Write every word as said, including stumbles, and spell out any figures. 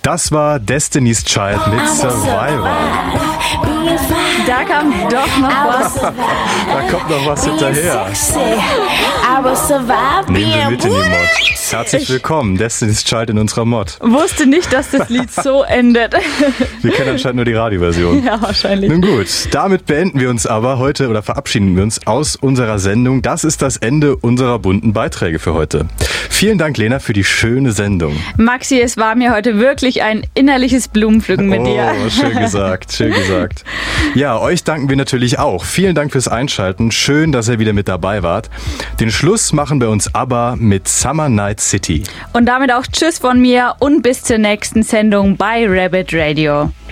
Das war Destiny's Child mit Survivor. Da kam doch noch was. Da kommt noch was hinterher. Nehmen wir mit in die Mod. Herzlich willkommen, Destiny's Child in unserer Mod. Wusste nicht, dass das Lied so endet. Wir kennen anscheinend nur die Radioversion. Ja, wahrscheinlich. Nun gut, damit beenden wir uns aber heute oder verabschieden wir uns aus unserer Sendung. Das ist das Ende unserer bunten Beiträge für heute. Vielen Dank, Lena, für die schöne Sendung. Maxi, es war mir heute wirklich ein innerliches Blumenpflücken mit oh, dir. Oh, schön gesagt, schön gesagt. Ja, euch danken wir natürlich auch. Vielen Dank fürs Einschalten. Schön, dass ihr wieder mit dabei wart. Den Schluss machen wir uns aber mit Summer Night City. Und damit auch Tschüss von mir und bis zur nächsten Sendung bei Rabbit Radio.